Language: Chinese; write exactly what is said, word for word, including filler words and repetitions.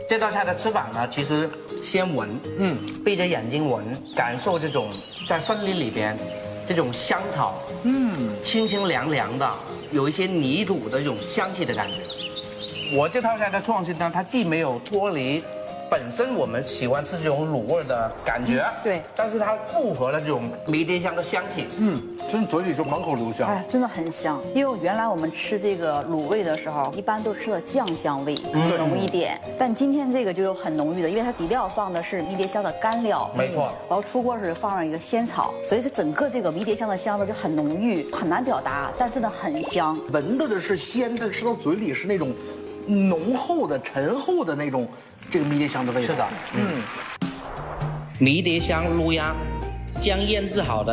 这道菜的吃法呢，其实先闻，嗯，闭着眼睛闻，感受这种在森林里边这种香草，嗯，清清凉凉的，有一些泥土的这种香气的感觉。我这套菜的创新呢，它既没有脱离本身我们喜欢吃这种卤味的感觉， 对， 但是它复合了这种迷迭香的香气， 嗯，真嘴里就满口留香。 哎，真的很香。因为原来我们吃这个卤味的时候，一般都吃的酱香味浓一点，但今天这个就有很浓郁的，因为它底料放的是迷迭香的干料， 没错， 然后出锅时放了一个仙草，所以它整个这个迷迭香的香味就很浓郁，很难表达，但真的很香。 闻的的是鲜，但吃到嘴里是那种浓厚的、醇厚的那种这个迷迭香的味道。 是的，嗯，迷迭香卤鸭，将腌制好的